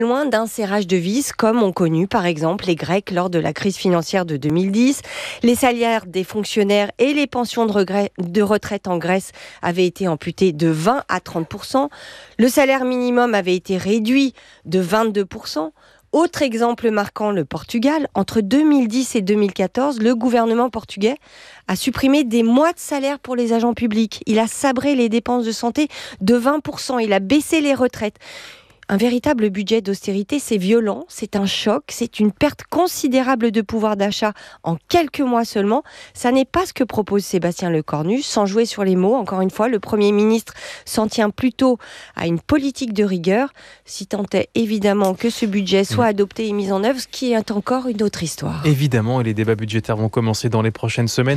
Loin d'un serrage de vis comme ont connu par exemple les Grecs lors de la crise financière de 2010. Les salaires des fonctionnaires et les pensions de retraite en Grèce avaient été amputés de 20 à 30%. Le salaire minimum avait été réduit de 22%. Autre exemple marquant, le Portugal. Entre 2010 et 2014, le gouvernement portugais a supprimé des mois de salaire pour les agents publics. Il a sabré les dépenses de santé de 20%. Il a baissé les retraites. Un véritable budget d'austérité, c'est violent, c'est un choc, c'est une perte considérable de pouvoir d'achat en quelques mois seulement. Ça n'est pas ce que propose Sébastien Lecornu. Sans jouer sur les mots, encore une fois, le Premier ministre s'en tient plutôt à une politique de rigueur, si tant est évidemment que ce budget soit adopté et mis en œuvre, ce qui est encore une autre histoire. Évidemment, et les débats budgétaires vont commencer dans les prochaines semaines.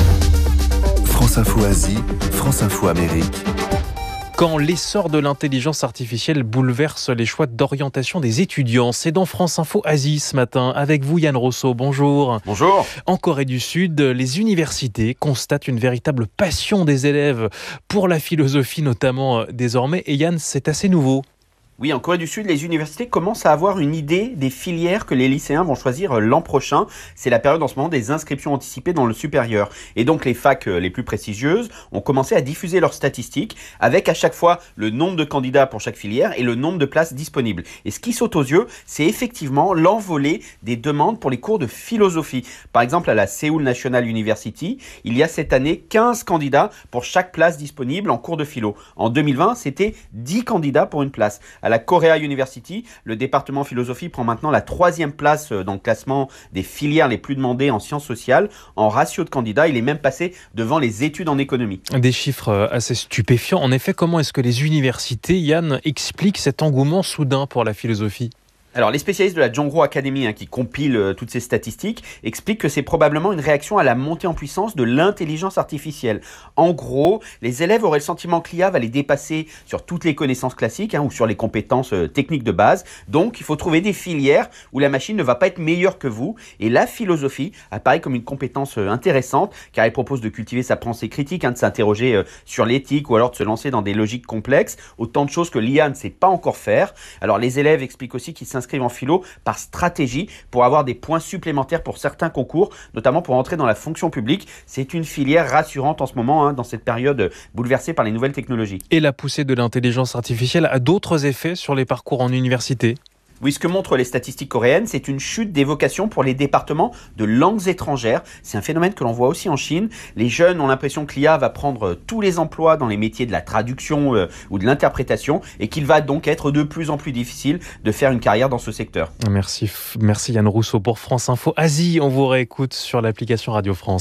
France Info Asie, France Info Amérique. Quand l'essor de l'intelligence artificielle bouleverse les choix d'orientation des étudiants, c'est dans France Info Asie ce matin. Avec vous Yann Rousseau, bonjour. Bonjour. En Corée du Sud, les universités constatent une véritable passion des élèves pour la philosophie notamment désormais. Et Yann, c'est assez nouveau. Oui, en Corée du Sud, les universités commencent à avoir une idée des filières que les lycéens vont choisir l'an prochain. C'est la période en ce moment des inscriptions anticipées dans le supérieur. Et donc les facs les plus prestigieuses ont commencé à diffuser leurs statistiques avec à chaque fois le nombre de candidats pour chaque filière et le nombre de places disponibles. Et ce qui saute aux yeux, c'est effectivement l'envolée des demandes pour les cours de philosophie. Par exemple, à la Seoul National University, il y a cette année 15 candidats pour chaque place disponible en cours de philo. En 2020, c'était 10 candidats pour une place. À la Korea University, le département philosophie prend maintenant la 3e place dans le classement des filières les plus demandées en sciences sociales. En ratio de candidats, il est même passé devant les études en économie. Des chiffres assez stupéfiants. En effet, comment est-ce que les universités, Yann, expliquent cet engouement soudain pour la philosophie ? Alors, les spécialistes de la Jongro Academy, qui compilent toutes ces statistiques, expliquent que c'est probablement une réaction à la montée en puissance de l'intelligence artificielle. En gros, les élèves auraient le sentiment que l'IA va les dépasser sur toutes les connaissances classiques ou sur les compétences techniques de base. Donc, il faut trouver des filières où la machine ne va pas être meilleure que vous. Et la philosophie apparaît comme une compétence intéressante, car elle propose de cultiver sa pensée critique, de s'interroger sur l'éthique ou alors de se lancer dans des logiques complexes. Autant de choses que l'IA ne sait pas encore faire. Alors, les élèves expliquent aussi qu'ils s'inscrivent en philo par stratégie pour avoir des points supplémentaires pour certains concours, notamment pour entrer dans la fonction publique. C'est une filière rassurante en ce moment, dans cette période bouleversée par les nouvelles technologies. Et la poussée de l'intelligence artificielle a d'autres effets sur les parcours en université ? Oui, ce que montrent les statistiques coréennes, c'est une chute des vocations pour les départements de langues étrangères. C'est un phénomène que l'on voit aussi en Chine. Les jeunes ont l'impression que l'IA va prendre tous les emplois dans les métiers de la traduction ou de l'interprétation et qu'il va donc être de plus en plus difficile de faire une carrière dans ce secteur. Merci Yann Rousseau pour France Info Asie. On vous réécoute sur l'application Radio France.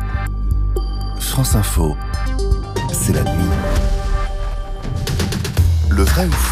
France Info, c'est la nuit. Le vrai ou faux ?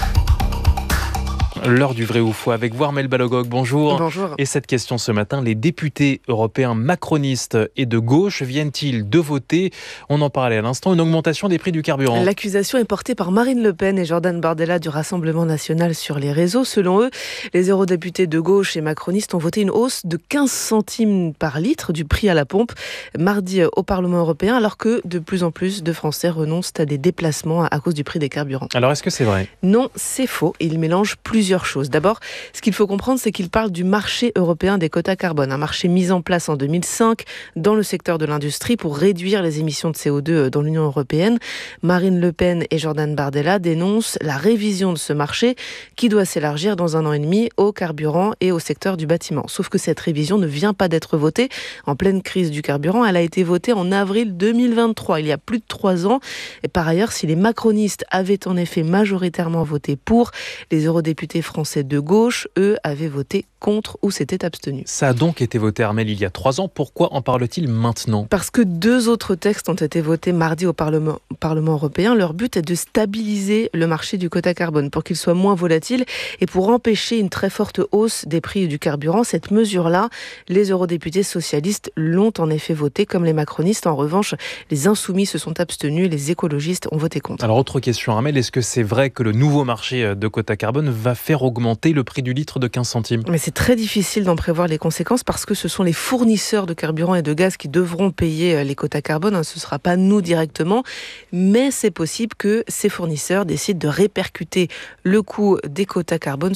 L'heure du vrai ou faux avec vous, Armelle Balogog, bonjour. Bonjour. Et cette question ce matin, les députés européens macronistes et de gauche viennent-ils de voter, on en parlait à l'instant, une augmentation des prix du carburant ? L'accusation est portée par Marine Le Pen et Jordan Bardella du Rassemblement national sur les réseaux. Selon eux, les eurodéputés de gauche et macronistes ont voté une hausse de 15 centimes par litre du prix à la pompe mardi au Parlement européen, alors que de plus en plus de Français renoncent à des déplacements à cause du prix des carburants. Alors est-ce que c'est vrai ? Non, c'est faux. Ils mélangent plusieurs choses. D'abord, ce qu'il faut comprendre, c'est qu'il parle du marché européen des quotas carbone, un marché mis en place en 2005 dans le secteur de l'industrie pour réduire les émissions de CO2 dans l'Union européenne. Marine Le Pen et Jordan Bardella dénoncent la révision de ce marché qui doit s'élargir dans 1 an et demi au carburant et au secteur du bâtiment. Sauf que cette révision ne vient pas d'être votée en pleine crise du carburant. Elle a été votée en avril 2023, il y a plus de 3 ans. Et par ailleurs, si les macronistes avaient en effet majoritairement voté pour, les eurodéputés français de gauche, eux, avaient voté contre ou s'étaient abstenus. Ça a donc été voté, Armelle, il y a 3 ans. Pourquoi en parle-t-il maintenant ? Parce que 2 autres textes ont été votés mardi au Parlement européen. Leur but est de stabiliser le marché du quota carbone pour qu'il soit moins volatile et pour empêcher une très forte hausse des prix du carburant. Cette mesure-là, les eurodéputés socialistes l'ont en effet votée, comme les macronistes. En revanche, les insoumis se sont abstenus, les écologistes ont voté contre. Alors, autre question, Armelle, est-ce que c'est vrai que le nouveau marché de quota carbone va faire faire augmenter le prix du litre de 15 centimes. Mais c'est très difficile d'en prévoir les conséquences parce que ce sont les fournisseurs de carburant et de gaz qui devront payer les quotas carbone. Ce ne sera pas nous directement, mais c'est possible que ces fournisseurs décident de répercuter le coût des quotas carbone